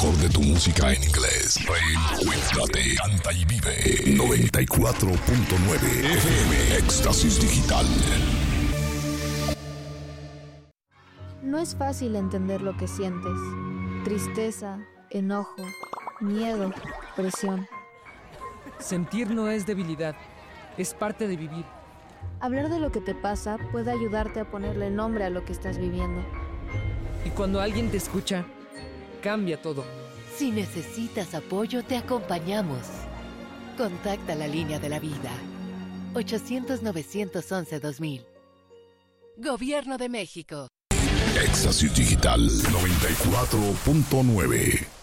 mejor de tu música en inglés. Reencuéntrate, canta y vive. 94.9 FM Éxtasis Digital. No es fácil entender lo que sientes. Tristeza, enojo, miedo, presión. Sentir no es debilidad, es parte de vivir. Hablar de lo que te pasa puede ayudarte a ponerle nombre a lo que estás viviendo. Y cuando alguien te escucha, cambia todo. Si necesitas apoyo, te acompañamos. Contacta la línea de la vida. 800-911-2000. Gobierno de México. Éxtasis Digital 94.9.